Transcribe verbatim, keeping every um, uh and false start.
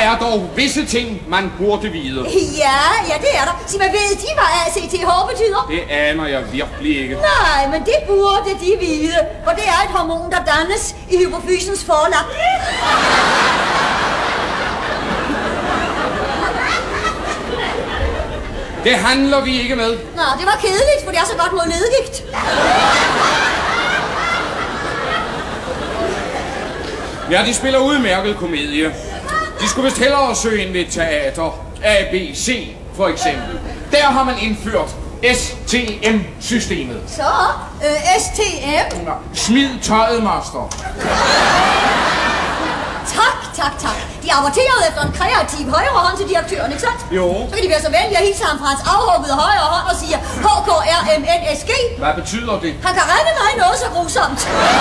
er dog visse ting, man burde vide. Ja, ja, det er der. Sig mig, ved de, hvad A C T H betyder? Det aner jeg virkelig ikke. Nej, men det burde de vide. For det er et hormon, der dannes i hypofysens forlap. Det handler vi ikke med. Nå, det var kedeligt, for det er så godt mod nedgigt. Ja, de spiller udmærket komedie. De skulle vist hellere søge ind ved et teater. A B C, for eksempel. Der har man indført S T M-systemet. Så, øh, S T M. Smid tøjet, master. Tak, tak, tak. De aborterede efter en kreativ højre hånd til direktøren, ikke sandt? Jo. Så kan de være så venlige at hilse ham fra hans afhuggede højre hånd og sige H K R M N S G. Hvad betyder det? Han kan regne mig noget så grusomt.